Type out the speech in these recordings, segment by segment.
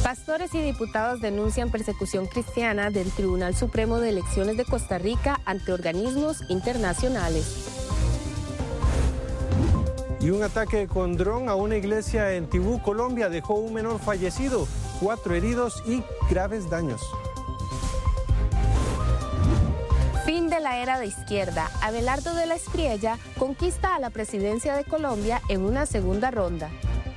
Pastores y diputados denuncian persecución cristiana del Tribunal Supremo de Elecciones de Costa Rica ante organismos internacionales. Y un ataque con dron a una iglesia en Tibú, Colombia, dejó un menor fallecido, 4 heridos y graves daños. Fin de la era de izquierda. Abelardo de la Espriella conquista a la presidencia de Colombia en una segunda ronda.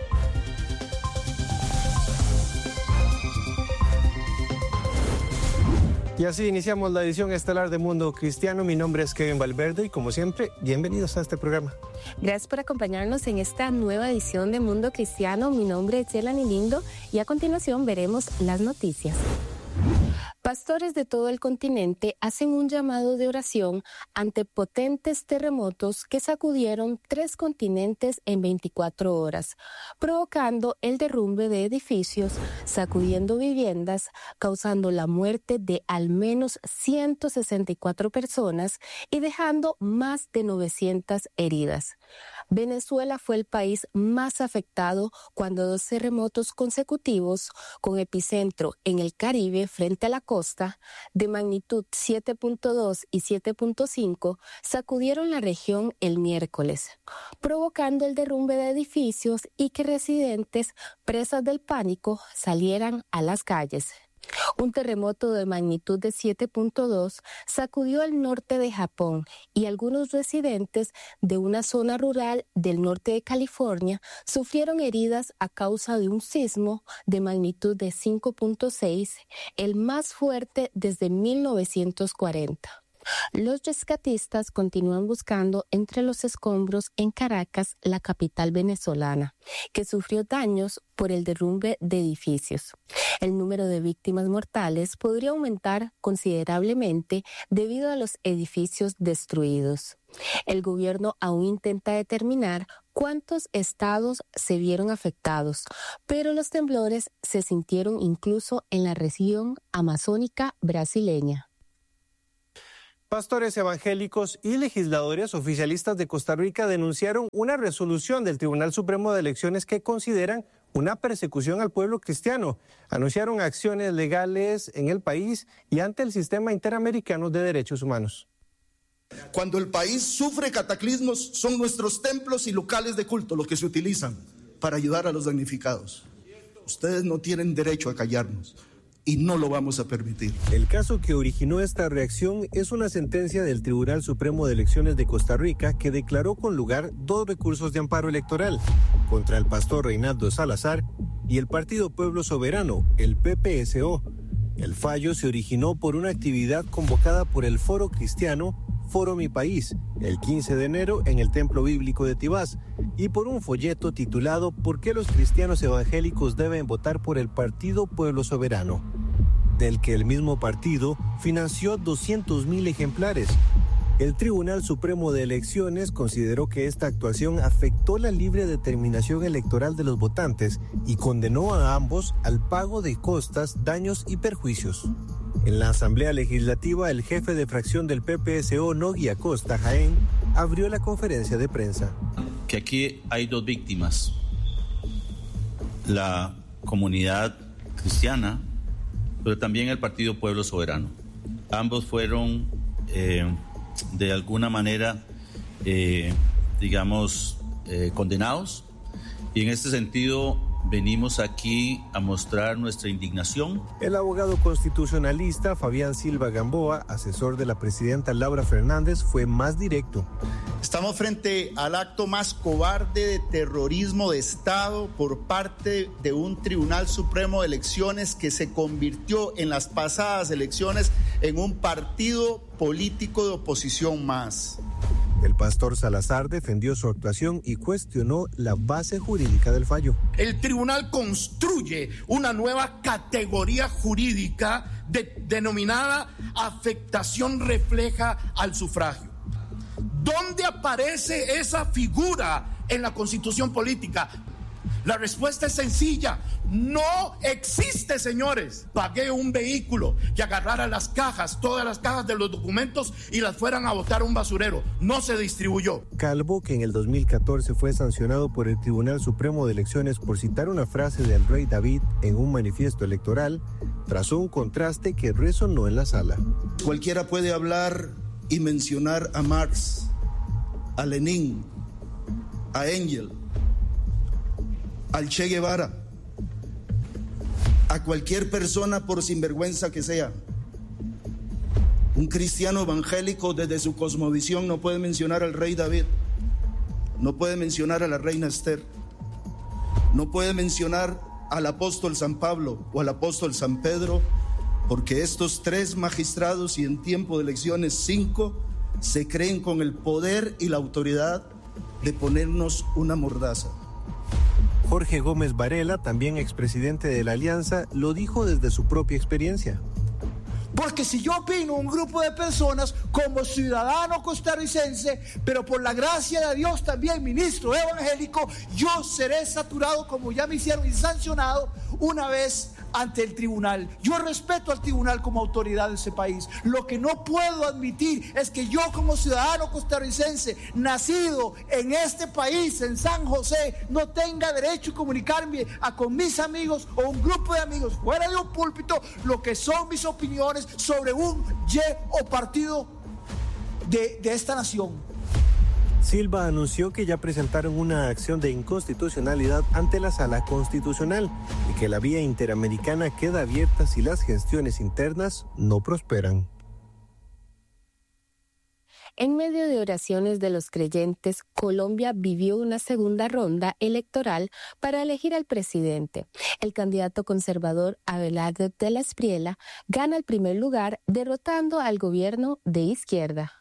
Y así iniciamos la edición estelar de Mundo Cristiano. Mi nombre es Kevin Valverde y como siempre, bienvenidos a este programa. Gracias por acompañarnos en esta nueva edición de Mundo Cristiano. Mi nombre es Yelani Lindo y a continuación veremos las noticias. Pastores de todo el continente hacen un llamado de oración ante potentes terremotos que sacudieron 3 continentes en 24 horas, provocando el derrumbe de edificios, sacudiendo viviendas, causando la muerte de al menos 164 personas y dejando más de 900 heridas. Venezuela fue el país más afectado cuando 2 terremotos consecutivos con epicentro en el Caribe frente a la costa de magnitud 7.2 y 7.5 sacudieron la región el miércoles, provocando el derrumbe de edificios y que residentes presas del pánico salieran a las calles. Un terremoto de magnitud de 7.2 sacudió el norte de Japón y algunos residentes de una zona rural del norte de California sufrieron heridas a causa de un sismo de magnitud de 5.6, el más fuerte desde 1940. Los rescatistas continúan buscando entre los escombros en Caracas, la capital venezolana, que sufrió daños por el derrumbe de edificios. El número de víctimas mortales podría aumentar considerablemente debido a los edificios destruidos. El gobierno aún intenta determinar cuántos estados se vieron afectados, pero los temblores se sintieron incluso en la región amazónica brasileña. Pastores evangélicos y legisladores oficialistas de Costa Rica denunciaron una resolución del Tribunal Supremo de Elecciones que consideran una persecución al pueblo cristiano. Anunciaron acciones legales en el país y ante el sistema interamericano de derechos humanos. Cuando el país sufre cataclismos, son nuestros templos y locales de culto los que se utilizan para ayudar a los damnificados. Ustedes no tienen derecho a callarnos. Y no lo vamos a permitir. El caso que originó esta reacción es una sentencia del Tribunal Supremo de Elecciones de Costa Rica que declaró con lugar 2 recursos de amparo electoral contra el pastor Reinaldo Salazar y el Partido Pueblo Soberano, el PPSO. El fallo se originó por una actividad convocada por el Foro Cristiano Foro Mi País, el 15 de enero en el Templo Bíblico de Tibás, y por un folleto titulado ¿Por qué los cristianos evangélicos deben votar por el Partido Pueblo Soberano?, del que el mismo partido financió 200,000 ejemplares. El Tribunal Supremo de Elecciones consideró que esta actuación afectó la libre determinación electoral de los votantes y condenó a ambos al pago de costas, daños y perjuicios. En la Asamblea Legislativa, el jefe de fracción del PPSO, Nogui Acosta Jaén, abrió la conferencia de prensa. Que aquí hay 2 víctimas. La comunidad cristiana, pero también el Partido Pueblo Soberano. Ambos fueron, de alguna manera, condenados. Y en este sentido, venimos aquí a mostrar nuestra indignación. El abogado constitucionalista Fabián Silva Gamboa, asesor de la presidenta Laura Fernández, fue más directo. Estamos frente al acto más cobarde de terrorismo de Estado por parte de un Tribunal Supremo de Elecciones que se convirtió en las pasadas elecciones en un partido político de oposición más. El pastor Salazar defendió su actuación y cuestionó la base jurídica del fallo. El tribunal construye una nueva categoría jurídica denominada afectación refleja al sufragio. ¿Dónde aparece esa figura en la Constitución política? La respuesta es sencilla. No existe, señores. Pagué un vehículo que agarrara las cajas, todas las cajas de los documentos y las fueran a botar a un basurero. No se distribuyó. Calvo, que en el 2014 fue sancionado por el Tribunal Supremo de Elecciones por citar una frase del rey David en un manifiesto electoral, trazó un contraste que resonó en la sala. Cualquiera puede hablar y mencionar a Marx, a Lenin, a Engel, al Che Guevara, a cualquier persona por sinvergüenza que sea. Un cristiano evangélico desde su cosmovisión no puede mencionar al rey David, no puede mencionar a la reina Esther, no puede mencionar al apóstol San Pablo o al apóstol San Pedro, porque estos 3 magistrados y en tiempo de elecciones 5 se creen con el poder y la autoridad de ponernos una mordaza. Jorge Gómez Varela, también expresidente de la Alianza, lo dijo desde su propia experiencia. Porque si yo opino un grupo de personas como ciudadano costarricense, pero por la gracia de Dios también ministro evangélico, yo seré saturado como ya me hicieron y sancionado una vez ante el tribunal. Yo respeto al tribunal como autoridad de ese país. Lo que no puedo admitir es que yo como ciudadano costarricense, nacido en este país, en San José, no tenga derecho a comunicarme con mis amigos o un grupo de amigos fuera de un púlpito lo que son mis opiniones sobre un Y o partido de esta nación. Silva anunció que ya presentaron una acción de inconstitucionalidad ante la Sala Constitucional y que la vía interamericana queda abierta si las gestiones internas no prosperan. En medio de oraciones de los creyentes, Colombia vivió una segunda ronda electoral para elegir al presidente. El candidato conservador Abelardo de la Espriella gana el primer lugar, derrotando al gobierno de izquierda.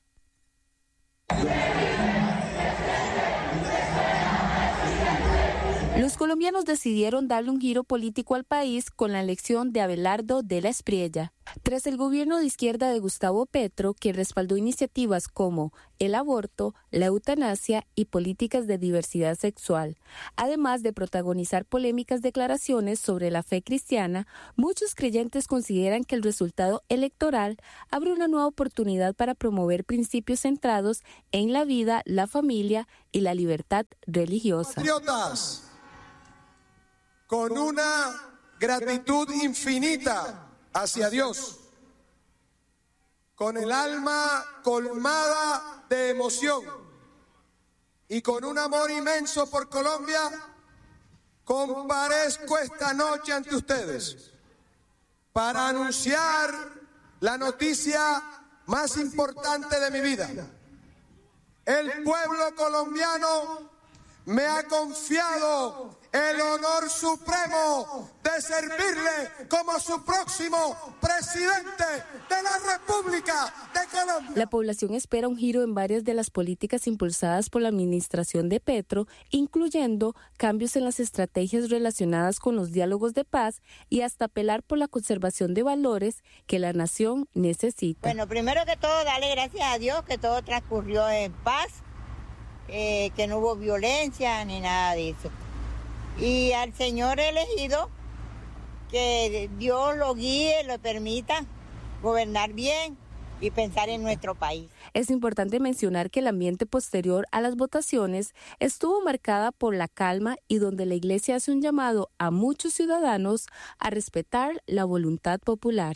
Los colombianos decidieron darle un giro político al país con la elección de Abelardo de la Espriella. Tras el gobierno de izquierda de Gustavo Petro, que respaldó iniciativas como el aborto, la eutanasia y políticas de diversidad sexual, además de protagonizar polémicas declaraciones sobre la fe cristiana, muchos creyentes consideran que el resultado electoral abre una nueva oportunidad para promover principios centrados en la vida, la familia y la libertad religiosa. Patriotas, con una gratitud infinita hacia Dios, con el alma colmada de emoción y con un amor inmenso por Colombia, comparezco esta noche ante ustedes para anunciar la noticia más importante de mi vida. El pueblo colombiano me ha confiado el honor supremo de servirle como su próximo presidente de la República de Colombia. La población espera un giro en varias de las políticas impulsadas por la administración de Petro, incluyendo cambios en las estrategias relacionadas con los diálogos de paz y hasta apelar por la conservación de valores que la nación necesita. Bueno, primero que todo, darle gracias a Dios que todo transcurrió en paz, que no hubo violencia ni nada de eso. Y al señor elegido, que Dios lo guíe, lo permita gobernar bien y pensar en nuestro país. Es importante mencionar que el ambiente posterior a las votaciones estuvo marcada por la calma y donde la Iglesia hace un llamado a muchos ciudadanos a respetar la voluntad popular.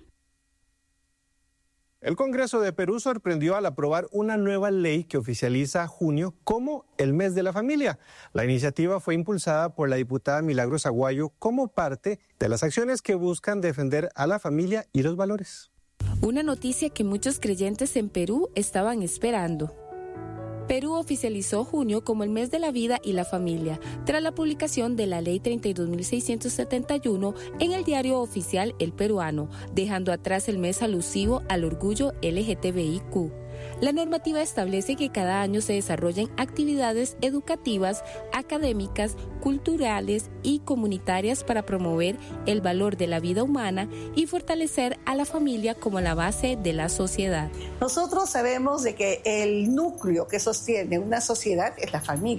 El Congreso de Perú sorprendió al aprobar una nueva ley que oficializa junio como el mes de la familia. La iniciativa fue impulsada por la diputada Milagros Aguayo como parte de las acciones que buscan defender a la familia y los valores. Una noticia que muchos creyentes en Perú estaban esperando. Perú oficializó junio como el mes de la vida y la familia, tras la publicación de la Ley 32.671 en el diario oficial El Peruano, dejando atrás el mes alusivo al orgullo LGTBIQ. La normativa establece que cada año se desarrollen actividades educativas, académicas, culturales y comunitarias para promover el valor de la vida humana y fortalecer a la familia como la base de la sociedad. Nosotros sabemos de que el núcleo que sostiene una sociedad es la familia.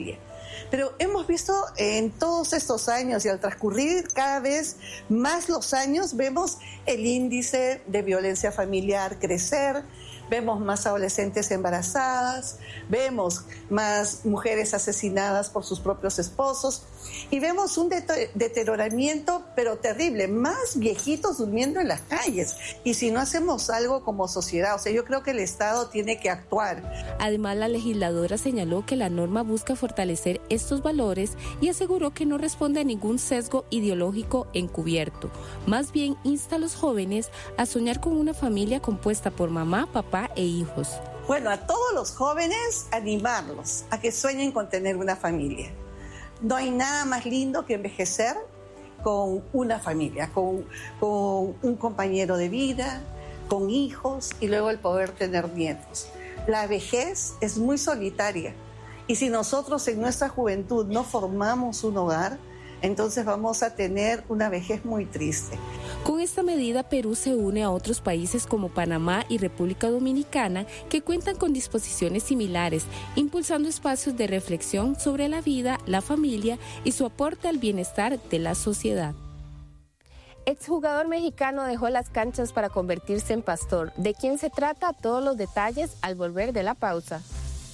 Pero hemos visto en todos estos años y al transcurrir cada vez más los años, vemos el índice de violencia familiar crecer, vemos más adolescentes embarazadas, vemos más mujeres asesinadas por sus propios esposos y vemos un deterioramiento pero terrible, más viejitos durmiendo en las calles. Y si no hacemos algo como sociedad, yo creo que el Estado tiene que actuar. Además, la legisladora señaló que la norma busca fortalecer estos valores y aseguró que no responde a ningún sesgo ideológico encubierto. Más bien insta a los jóvenes a soñar con una familia compuesta por mamá, papá e hijos. Bueno, a todos los jóvenes animarlos a que sueñen con tener una familia. No hay nada más lindo que envejecer con una familia, con un compañero de vida, con hijos y luego el poder tener nietos. La vejez es muy solitaria y si nosotros en nuestra juventud no formamos un hogar, entonces vamos a tener una vejez muy triste. Con esta medida, Perú se une a otros países como Panamá y República Dominicana que cuentan con disposiciones similares, impulsando espacios de reflexión sobre la vida, la familia y su aporte al bienestar de la sociedad. Exjugador mexicano dejó las canchas para convertirse en pastor. ¿De quién se trata? Todos los detalles al volver de la pausa.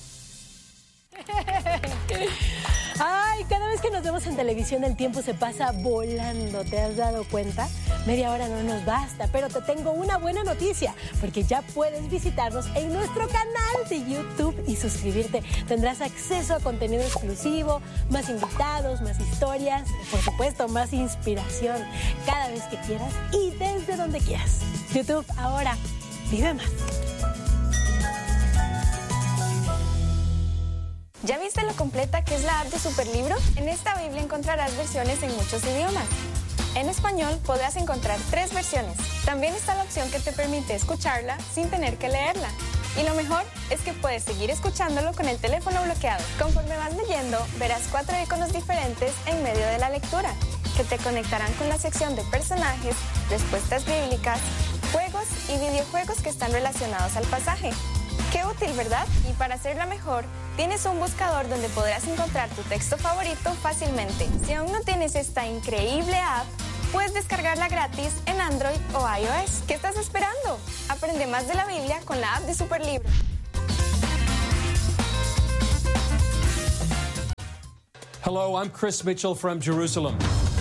Ay, cada vez que nos vemos en televisión el tiempo se pasa volando, ¿te has dado cuenta? Media hora no nos basta, pero te tengo una buena noticia, porque ya puedes visitarnos en nuestro canal de YouTube y suscribirte. Tendrás acceso a contenido exclusivo, más invitados, más historias, por supuesto, más inspiración, cada vez que quieras y desde donde quieras. YouTube, ahora, vive más. ¿Ya viste lo completa que es la app de Superlibro? En esta Biblia encontrarás versiones en muchos idiomas. En español podrás encontrar 3 versiones. También está la opción que te permite escucharla sin tener que leerla. Y lo mejor es que puedes seguir escuchándolo con el teléfono bloqueado. Conforme vas leyendo, verás 4 iconos diferentes en medio de la lectura, que te conectarán con la sección de personajes, respuestas bíblicas, juegos y videojuegos que están relacionados al pasaje. Qué útil, ¿verdad? Y para hacerla mejor, tienes un buscador donde podrás encontrar tu texto favorito fácilmente. Si aún no tienes esta increíble app, puedes descargarla gratis en Android o iOS. ¿Qué estás esperando? Aprende más de la Biblia con la app de Superlibro. Hello, I'm Chris Mitchell from Jerusalem.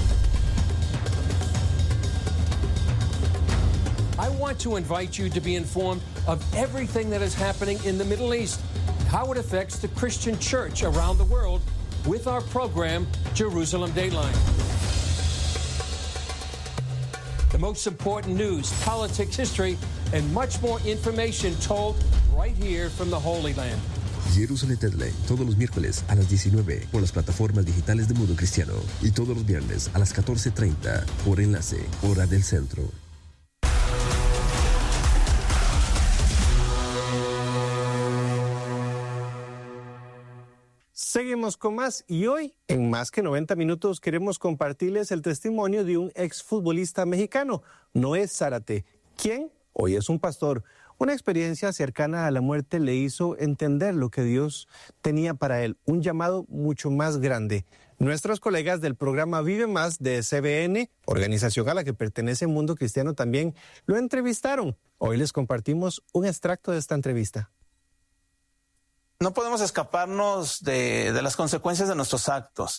I want to invite you to be informed of everything that is happening in the Middle East, how it affects the Christian church around the world with our program, Jerusalem Dateline. The most important news, politics, history, and much more information told right here from the Holy Land. Jerusalem Dateline, todos los miércoles a las 19 por las plataformas digitales de Mundo Cristiano y todos los viernes a las 14:30 por enlace, hora del centro. Seguimos con más y hoy, en Más que 90 Minutos, queremos compartirles el testimonio de un exfutbolista mexicano, Noé Zárate, quien hoy es un pastor. Una experiencia cercana a la muerte le hizo entender lo que Dios tenía para él, un llamado mucho más grande. Nuestros colegas del programa Vive Más de CBN, organización a la que pertenece Mundo Cristiano, también lo entrevistaron. Hoy les compartimos un extracto de esta entrevista. No podemos escaparnos de las consecuencias de nuestros actos.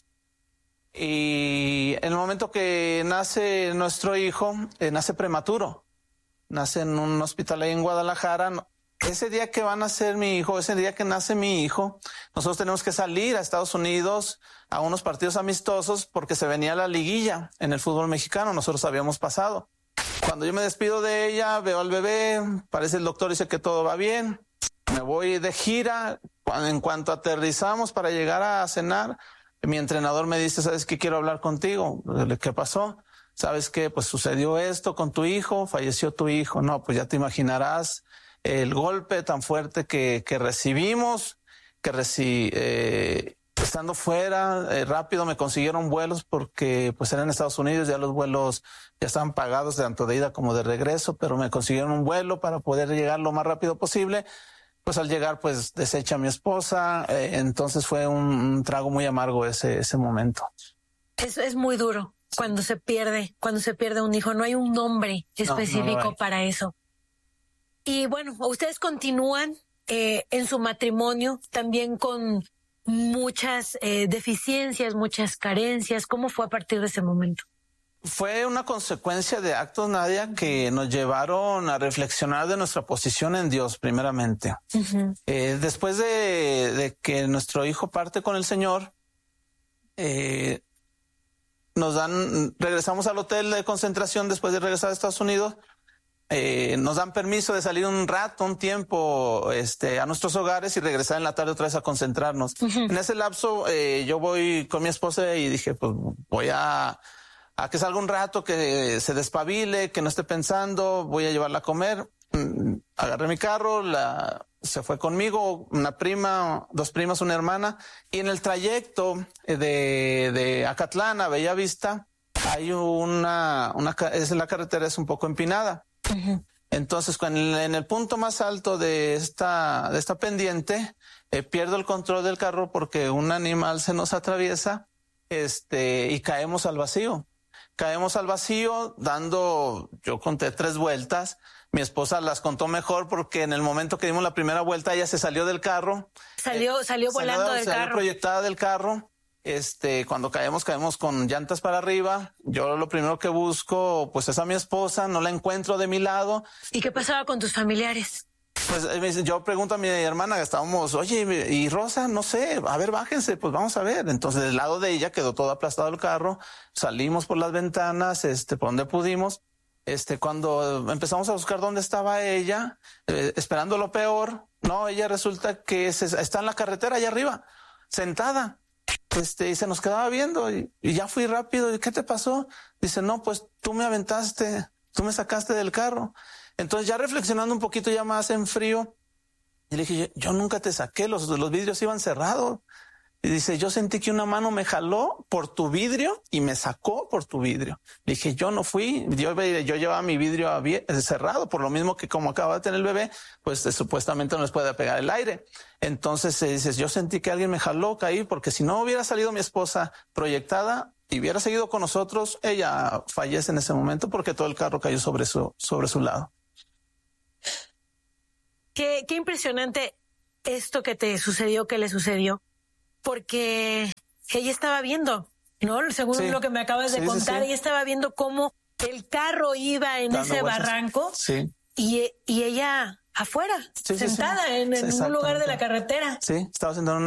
Y en el momento que nace nuestro hijo, nace prematuro. Nace en un hospital ahí en Guadalajara. Ese día que va a nacer mi hijo, ese día que nace mi hijo, nosotros tenemos que salir a Estados Unidos a unos partidos amistosos porque se venía la liguilla en el fútbol mexicano. Nosotros habíamos pasado. Cuando yo me despido de ella, veo al bebé, parece el doctor dice que todo va bien. Me voy de gira. En cuanto aterrizamos para llegar a cenar, mi entrenador me dice, ¿sabes qué? Quiero hablar contigo. ¿Qué pasó? ¿Sabes qué? Pues sucedió esto con tu hijo, falleció tu hijo. No, pues ya te imaginarás el golpe tan fuerte que recibimos, estando fuera, rápido me consiguieron vuelos porque pues eran en Estados Unidos, ya los vuelos ya estaban pagados tanto de ida como de regreso, pero me consiguieron un vuelo para poder llegar lo más rápido posible. Pues al llegar, pues desecha a mi esposa. Entonces fue un trago muy amargo ese momento. Es muy duro cuando se pierde un hijo. No hay un nombre específico para eso. Y bueno, ustedes continúan en su matrimonio también con muchas deficiencias, muchas carencias. ¿Cómo fue a partir de ese momento? Fue una consecuencia de actos, Nadia, que nos llevaron a reflexionar de nuestra posición en Dios, primeramente. Uh-huh. Después de que nuestro hijo parte con el Señor, regresamos al hotel de concentración después de regresar a Estados Unidos. Nos dan permiso de salir un tiempo a nuestros hogares y regresar en la tarde otra vez a concentrarnos. Uh-huh. En ese lapso yo voy con mi esposa y dije, pues voy a que salga un rato, que se despabile, que no esté pensando, voy a llevarla a comer. Agarré mi carro, se fue conmigo, una prima, 2 primas, una hermana, y en el trayecto de Acatlán a Bellavista hay la carretera es un poco empinada. Uh-huh. Entonces, en el punto más alto de esta pendiente, pierdo el control del carro porque un animal se nos atraviesa, y caemos al vacío. Yo conté 3 vueltas. Mi esposa las contó mejor porque en el momento que dimos la primera vuelta, ella se salió del carro. Salió volando del carro. Salió proyectada del carro. Cuando caemos con llantas para arriba. Yo lo primero que busco, pues, es a mi esposa. No la encuentro de mi lado. ¿Y qué pasaba con tus familiares? Pues yo pregunto a mi hermana, estábamos, oye, ¿y Rosa? No sé, a ver, bájense, pues vamos a ver. Entonces, del lado de ella quedó todo aplastado el carro, salimos por las ventanas, por donde pudimos. Cuando empezamos a buscar dónde estaba ella, esperando lo peor, no, ella resulta que está en la carretera allá arriba, sentada. Y se nos quedaba viendo y ya fui rápido. ¿Y qué te pasó? Dice, no, pues tú me aventaste, tú me sacaste del carro. Entonces, ya reflexionando un poquito ya más en frío, y le dije, yo nunca te saqué, los vidrios iban cerrados. Y dice, yo sentí que una mano me jaló por tu vidrio y me sacó por tu vidrio. Le dije, yo no fui, yo llevaba mi vidrio cerrado, por lo mismo que como acaba de tener el bebé, pues supuestamente no les puede pegar el aire. Entonces dices, yo sentí que alguien me jaló, caí, porque si no hubiera salido mi esposa proyectada y hubiera seguido con nosotros, ella fallece en ese momento porque todo el carro cayó sobre su lado. Qué impresionante esto que te sucedió, que le sucedió, porque ella estaba viendo, ¿no? Según lo que me acabas de contar, ella estaba viendo cómo el carro iba en ese barranco y ella afuera, sentada en un lugar de la carretera. Sí, estaba sentada en una